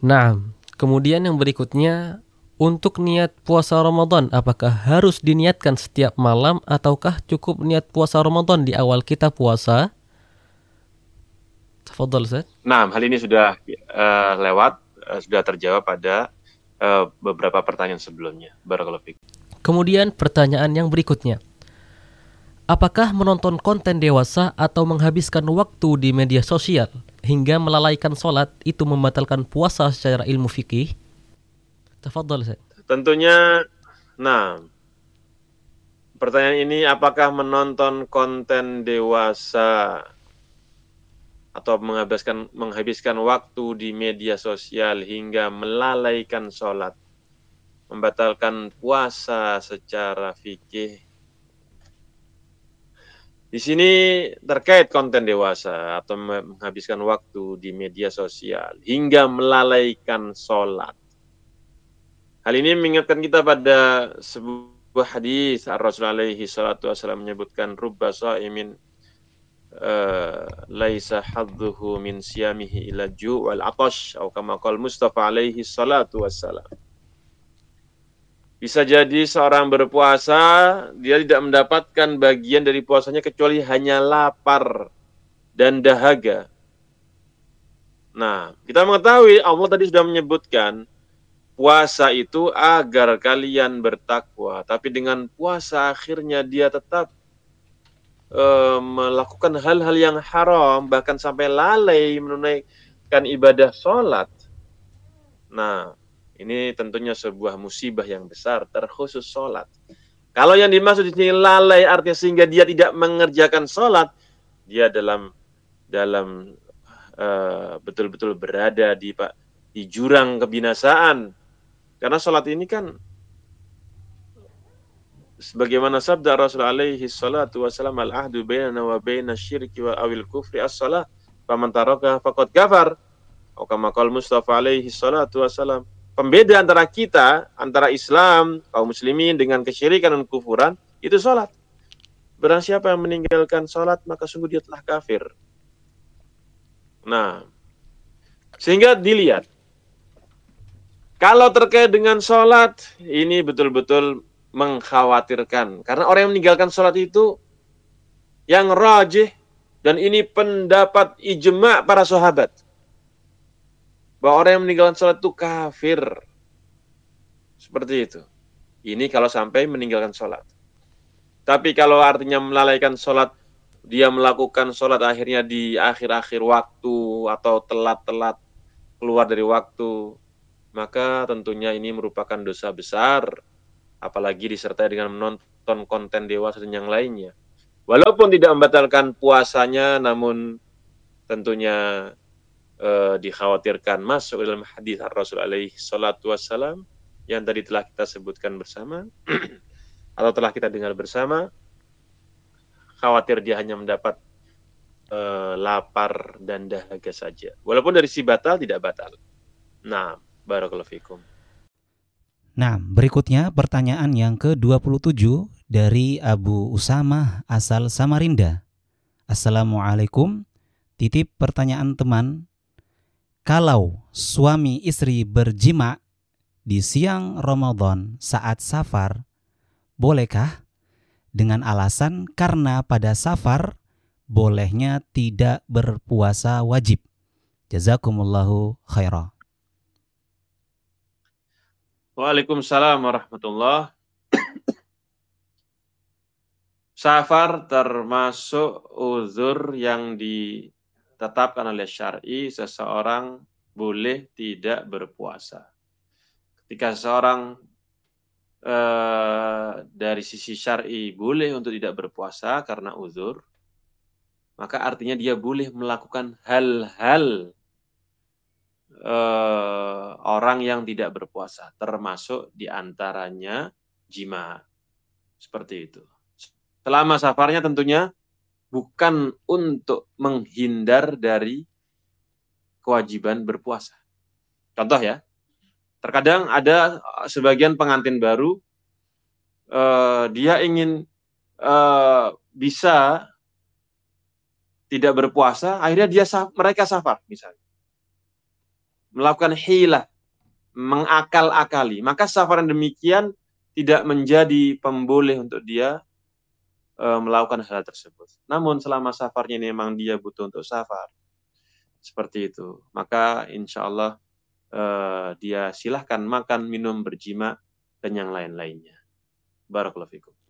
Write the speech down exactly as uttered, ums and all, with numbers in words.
Nah, kemudian yang berikutnya, untuk niat puasa Ramadan, apakah harus diniatkan setiap malam ataukah cukup niat puasa Ramadan di awal kita puasa? Tafadhal, Ustaz. Nah, hal ini sudah uh, lewat, uh, sudah terjawab pada uh, beberapa pertanyaan sebelumnya. Barakallahu fiik. Kemudian pertanyaan yang berikutnya, apakah menonton konten dewasa atau menghabiskan waktu di media sosial hingga melalaikan sholat itu membatalkan puasa secara ilmu fikih? Tafadhal, Ustaz. Tentunya, nah, pertanyaan ini apakah menonton konten dewasa atau menghabiskan menghabiskan waktu di media sosial hingga melalaikan sholat membatalkan puasa secara fikih? Di sini terkait konten dewasa atau menghabiskan waktu di media sosial hingga melalaikan sholat. Hal ini mengingatkan kita pada sebuah hadis Rasul alaihi salatu wasallam menyebutkan rubba shaimin uh, laisa hadduhu min siyamihi ila ju' wal atash atau kama qala Mustafa alaihi salatu wassalam. Bisa jadi seorang berpuasa, dia tidak mendapatkan bagian dari puasanya kecuali hanya lapar dan dahaga. Nah, kita mengetahui Allah tadi sudah menyebutkan puasa itu agar kalian bertakwa. Tapi dengan puasa akhirnya dia tetap uh, melakukan hal-hal yang haram, bahkan sampai lalai menunaikan ibadah sholat. Nah, ini tentunya sebuah musibah yang besar, terkhusus sholat. Kalau yang dimaksud di sini lalai artinya sehingga dia tidak mengerjakan sholat, dia dalam dalam uh, betul-betul berada di di jurang kebinasaan. Karena sholat ini kan sebagaimana sabda Rasul alaihi salatu wasallam, al-ahdu bainana wa baina syirki wa awil kufri as-salah, faman taraka faqad kafar. Atau kama qala Mustafa alaihi salatu wasallam. Pembeda antara kita, antara Islam, kaum muslimin dengan kesyirikan dan kufuran, itu sholat. Barang siapa yang meninggalkan sholat, maka sungguh dia telah kafir. Nah, sehingga dilihat, kalau terkait dengan sholat, ini betul-betul mengkhawatirkan. Karena orang yang meninggalkan sholat itu, yang rajih, dan ini pendapat ijma' para sahabat, bahwa orang yang meninggalkan sholat itu kafir. Seperti itu. Ini kalau sampai meninggalkan sholat. Tapi kalau artinya melalaikan sholat, dia melakukan sholat akhirnya di akhir-akhir waktu atau telat-telat keluar dari waktu, maka tentunya ini merupakan dosa besar, apalagi disertai dengan menonton konten dewasa dan yang lainnya. Walaupun tidak membatalkan puasanya, namun tentunya Uh, dikhawatirkan masuk dalam hadis Rasul alaihi salatu wassalam yang tadi telah kita sebutkan bersama atau telah kita dengar bersama, khawatir dia hanya mendapat uh, lapar dan dahaga saja. Walaupun dari si batal tidak batal. Nah, barakallahu fikum. Nah, berikutnya pertanyaan yang ke dua puluh tujuh dari Abu Usamah asal Samarinda. Assalamualaikum. Titip pertanyaan teman. Kalau suami istri berjima di siang Ramadan saat safar, bolehkah? Dengan alasan karena pada safar bolehnya tidak berpuasa wajib. Jazakumullahu khairah. Waalaikumsalam warahmatullahi. Safar termasuk uzur yang di tetapkan oleh syar'i, seseorang boleh tidak berpuasa. Ketika seseorang eh, dari sisi syar'i boleh untuk tidak berpuasa karena uzur, maka artinya dia boleh melakukan hal-hal eh, orang yang tidak berpuasa, termasuk diantaranya jima. Seperti itu. Selama safarnya tentunya bukan untuk menghindar dari kewajiban berpuasa. Contoh ya, terkadang ada sebagian pengantin baru, eh, dia ingin eh, bisa tidak berpuasa, akhirnya dia mereka safar misalnya. melakukan hilah, mengakal-akali, maka safar yang demikian tidak menjadi pemboleh untuk dia e, melakukan hal tersebut. Namun selama safarnya ini memang dia butuh untuk safar, seperti itu, maka insya Allah e, dia silahkan makan, minum, berjima, dan yang lain-lainnya. Barakallahu fikum.